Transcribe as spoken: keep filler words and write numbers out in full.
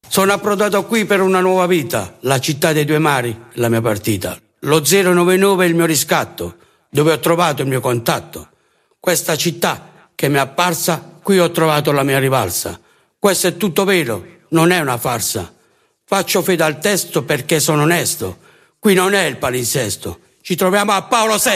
Sono approdato qui per una nuova vita, la città dei due mari, la mia partita. Lo zero nove nove è il mio riscatto, dove ho trovato il mio contatto. Questa città che mi è apparsa, qui ho trovato la mia rivalsa. Questo è tutto vero, non è una farsa. Faccio fede al testo perché sono onesto. Qui non è il palinsesto. Ci troviamo a Paolo sesto.